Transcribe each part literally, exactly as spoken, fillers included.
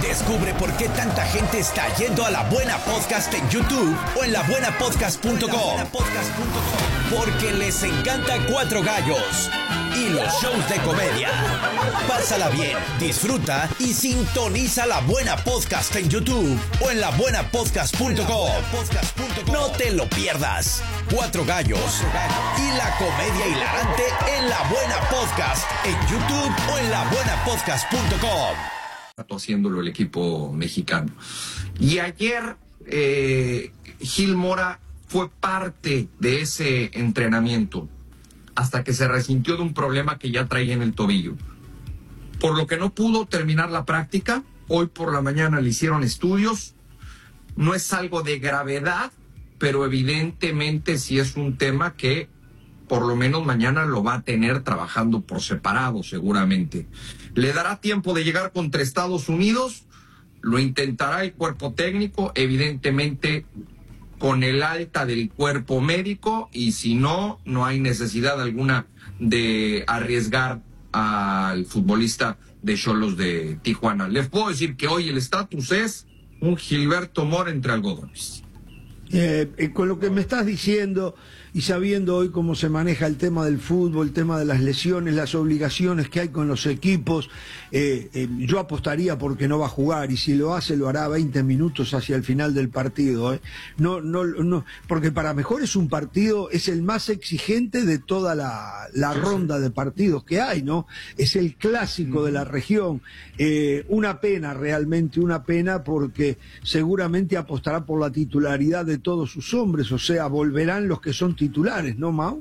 Descubre por qué tanta gente está yendo a La Buena Podcast en YouTube o en la buena podcast punto com. Porque les encanta Cuatro Gallos y los shows de comedia. Pásala bien, disfruta y sintoniza La Buena Podcast en YouTube o en la buena podcast punto com. No te lo pierdas. Cuatro Gallos y la comedia hilarante en La Buena Podcast en YouTube o en la buena podcast punto com. Haciéndolo el equipo mexicano. Y ayer eh, Gil Mora fue parte de ese entrenamiento hasta que se resintió de un problema que ya traía en el tobillo, por lo que no pudo terminar la práctica. Hoy por la mañana le hicieron estudios. No es algo de gravedad, pero evidentemente sí es un tema que por lo menos mañana lo va a tener trabajando por separado seguramente. ¿Le dará tiempo de llegar contra Estados Unidos? Lo intentará el cuerpo técnico, evidentemente con el alta del cuerpo médico, y si no, no hay necesidad alguna de arriesgar al futbolista de Xolos de Tijuana. Les puedo decir que hoy el estatus es un Gilberto Mora entre algodones. Eh, eh, con lo que me estás diciendo y sabiendo hoy cómo se maneja el tema del fútbol, el tema de las lesiones, las obligaciones que hay con los equipos, eh, eh, yo apostaría porque no va a jugar, y si lo hace lo hará veinte minutos hacia el final del partido, eh. no, no, no, porque para mejor es un partido, es el más exigente de toda la, la ronda de partidos que hay, ¿no? Es el clásico de la región. Eh, una pena, realmente una pena, porque seguramente apostará por la titularidad de todos sus hombres, o sea, volverán los que son titulares, ¿no, Mau?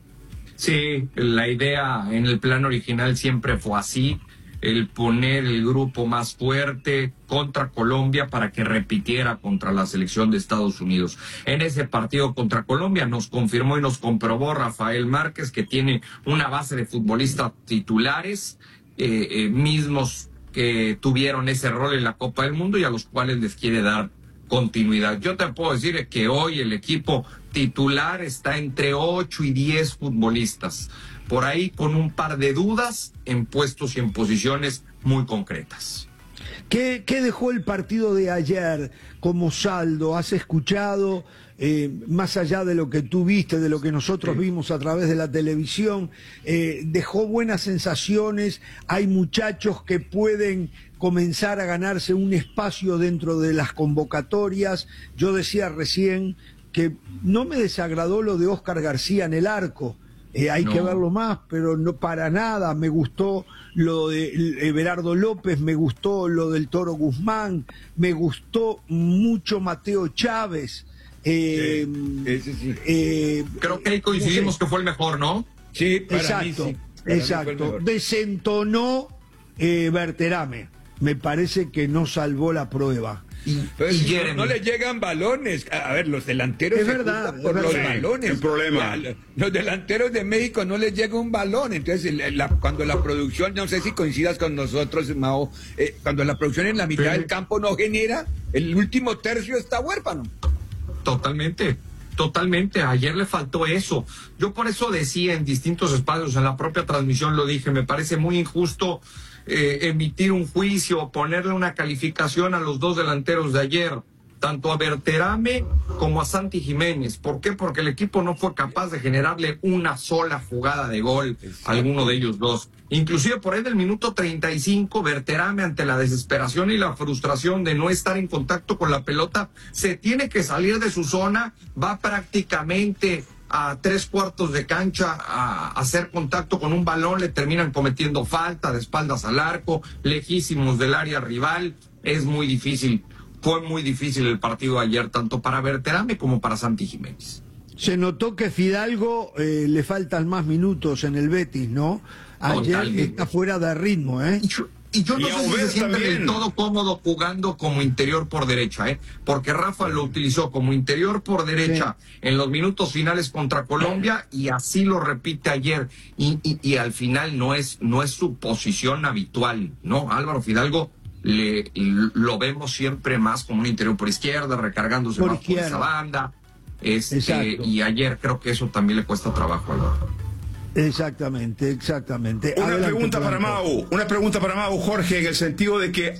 Sí, la idea en el plan original siempre fue así, el poner el grupo más fuerte contra Colombia para que repitiera contra la selección de Estados Unidos. En ese partido contra Colombia nos confirmó y nos comprobó Rafael Márquez que tiene una base de futbolistas titulares, eh, eh, mismos que tuvieron ese rol en la Copa del Mundo y a los cuales les quiere dar continuidad. Yo te puedo decir que hoy el equipo titular está entre ocho y diez futbolistas, por ahí con un par de dudas en puestos y en posiciones muy concretas. ¿Qué, qué dejó el partido de ayer como saldo? ¿Has escuchado, eh, más allá de lo que tú viste, de lo que nosotros sí. vimos a través de la televisión, eh, dejó buenas sensaciones? ¿Hay muchachos que pueden comenzar a ganarse un espacio dentro de las convocatorias? Yo decía recién que no me desagradó lo de Oscar García en el arco. Eh, hay no. que verlo más, pero no para nada. Me gustó lo de Everardo López, me gustó lo del Toro Guzmán, me gustó mucho Mateo Chávez. Eh, sí, ese sí. Eh, Creo que ahí coincidimos que fue el mejor, ¿no? Sí, para exacto, mí sí. Para exacto. Desentonó eh, Berterame. Me parece que no salvó la prueba. Y, y no, no le llegan balones. A ver, los delanteros es se verdad, por es los verdad. balones. El problema. La, los delanteros de México no les llega un balón. Entonces, la, la, cuando la producción, no sé si coincidas con nosotros, Mao, eh, cuando la producción en la mitad sí. del campo no genera, el último tercio está huérfano. Totalmente. Totalmente, ayer le faltó eso. Yo por eso decía en distintos espacios, en la propia transmisión lo dije, me parece muy injusto eh, emitir un juicio, ponerle una calificación a los dos delanteros de ayer, tanto a Berterame como a Santi Jiménez. ¿Por qué? Porque el equipo no fue capaz de generarle una sola jugada de gol a alguno de ellos dos. Inclusive por ahí del minuto treinta y cinco, Berterame, ante la desesperación y la frustración de no estar en contacto con la pelota, se tiene que salir de su zona, va prácticamente a tres cuartos de cancha a hacer contacto con un balón, le terminan cometiendo falta de espaldas al arco, lejísimos del área rival. Es muy difícil, fue muy difícil el partido de ayer, tanto para Berterame como para Santi Jiménez. Se notó que Fidalgo eh, le faltan más minutos en el Betis, ¿no? Ayer Totalmente. Está fuera de ritmo, ¿eh? Y yo, y yo no y sé si se siente del todo cómodo jugando como interior por derecha, ¿eh? Porque Rafa lo utilizó como interior por derecha sí. en los minutos finales contra Colombia, y así lo repite ayer. Y, y, y al final no es, no es su posición habitual, ¿no? Álvaro Fidalgo le, lo vemos siempre más como un interior por izquierda, recargándose por más izquierda. Por esa banda. Este, y ayer creo que eso también le cuesta trabajo a Álvaro. Exactamente, exactamente. Una Adelante, pregunta Blanco. para Mau, una pregunta para Mau, Jorge, en el sentido de que